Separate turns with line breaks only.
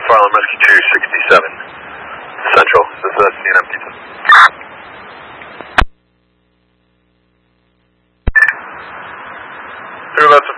Farland Rescue 267 Central. This is CNM Pizza. That's